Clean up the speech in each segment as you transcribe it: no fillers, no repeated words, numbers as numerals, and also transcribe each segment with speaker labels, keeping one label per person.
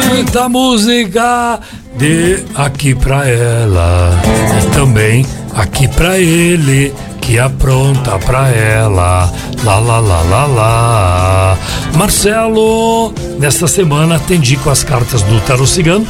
Speaker 1: Muita música de aqui pra ela e também aqui pra ele que apronta pra ela. Lá, lá, lá, lá, lá. Marcelo, nesta semana atendi com as cartas do Tarô Cigano,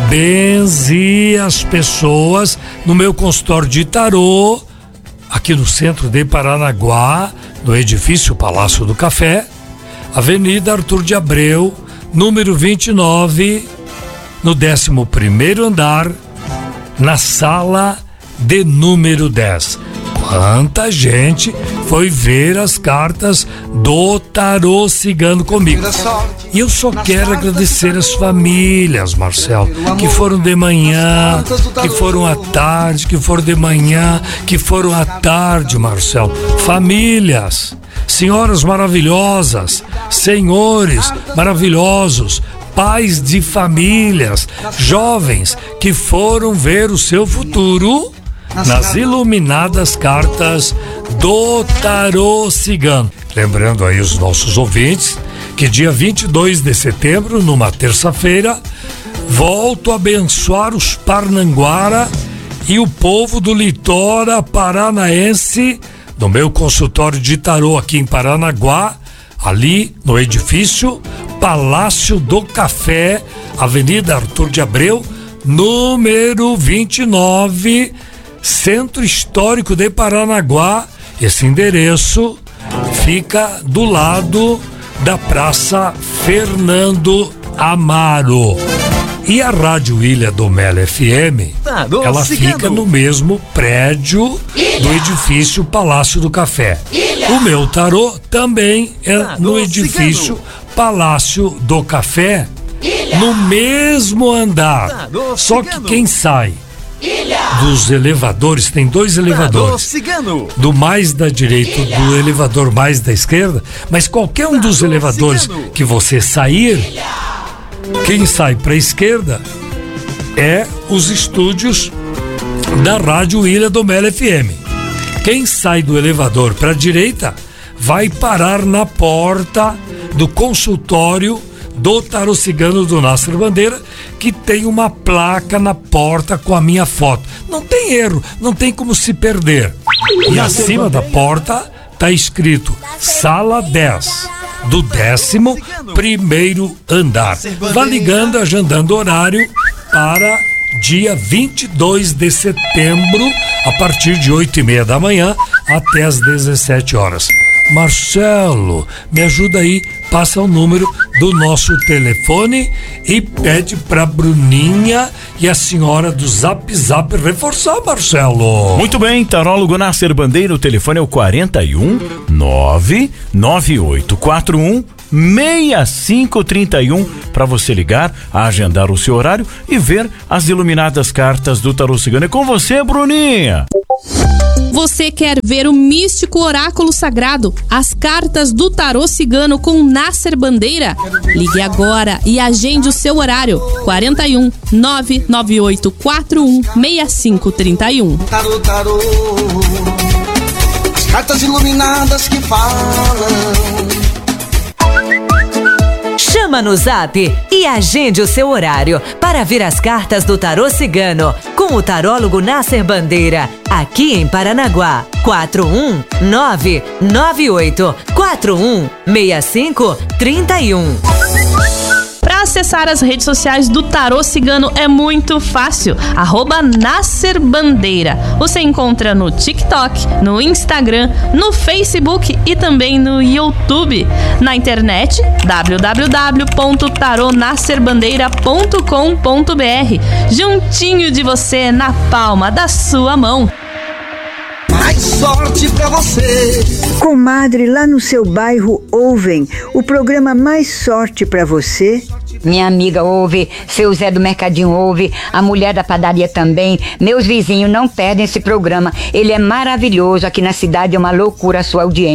Speaker 1: benzi as pessoas no meu consultório de tarô, aqui no centro de Paranaguá, no edifício Palácio do Café, Avenida Arthur de Abreu, número 29, no 11º andar, na sala de número 10. Quanta gente foi ver as cartas do Tarô Cigano comigo. E eu só quero agradecer as famílias, Marcelo, que foram de manhã, que foram à tarde, que foram de manhã, que foram à tarde, Marcelo. Famílias, senhoras maravilhosas, senhores maravilhosos, pais de famílias, jovens que foram ver o seu futuro nas iluminadas cartas do Tarô Cigano. Lembrando aí os nossos ouvintes que dia 22 de setembro, numa terça-feira, volto a abençoar os Parnanguara e o povo do Litora Paranaense no meu consultório de tarô aqui em Paranaguá, ali no edifício Palácio do Café, Avenida Arthur de Abreu, número 29, Centro Histórico de Paranaguá. Esse endereço fica do lado da Praça Fernando Amaro. E a Rádio Ilha do Mel FM, ela fica no mesmo prédio do edifício Palácio do Café. O meu tarô também é no edifício Palácio do Café, no mesmo andar. Só que quem sai dos elevadores, tem dois elevadores, do mais da direita, do elevador mais da esquerda, mas qualquer um dos elevadores que você sair, quem sai para a esquerda é os estúdios da Rádio Ilha do Mel FM. Quem sai do elevador para a direita vai parar na porta do consultório do Tarô Cigano do Nasser Bandeira, que tem uma placa na porta com a minha foto. Não tem erro, não tem como se perder. E acima da porta tá escrito Sala 10, do 11º andar. Vá ligando, agendando horário para dia 22 de setembro, a partir de 8h30 da manhã até as 17 horas. Marcelo, me ajuda aí, passa o número do nosso telefone e pede pra Bruninha e a senhora do Zap Zap reforçar, Marcelo.
Speaker 2: Muito bem, tarólogo Nasser Bandeira, o telefone é o 41 99841 6531 para você ligar, agendar o seu horário e ver as iluminadas cartas do Tarô Cigano. É com você, Bruninha.
Speaker 3: Você quer ver o místico oráculo sagrado, as cartas do Tarô Cigano com Nasser Bandeira? Ligue agora e agende o seu horário. 41 99841 6531.
Speaker 4: Tarô, as cartas iluminadas que falam.
Speaker 5: Chama no Zap e agende o seu horário para ver as cartas do Tarô Cigano com o tarólogo Nasser Bandeira, aqui em Paranaguá. 41998416531.
Speaker 3: Para acessar as redes sociais do Tarô Cigano é muito fácil. @Nasser Bandeira. Você encontra no TikTok, no Instagram, no Facebook e também no YouTube. Na internet, www.taronasserbandeira.com.br. Juntinho de você, na palma da sua mão.
Speaker 4: Mais sorte pra você.
Speaker 6: Comadre, lá no seu bairro ouvem o programa Mais Sorte pra você?
Speaker 7: Minha amiga ouve, seu Zé do Mercadinho ouve, a mulher da padaria também, meus vizinhos não perdem esse programa, ele é maravilhoso, aqui na cidade é uma loucura a sua audiência.